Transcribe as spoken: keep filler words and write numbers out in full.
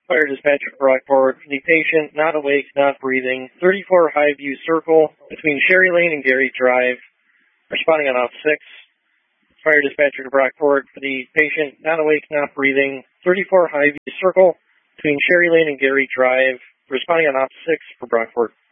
Fire dispatcher for Rockport, for the patient not awake, not breathing, thirty-four Highview Circle between Sherry Lane and Gary Drive, responding on op six. Fire dispatcher to Rockport, for the patient not awake, not breathing, thirty-four Highview Circle between Sherry Lane and Gary Drive, responding on op six for Rockport.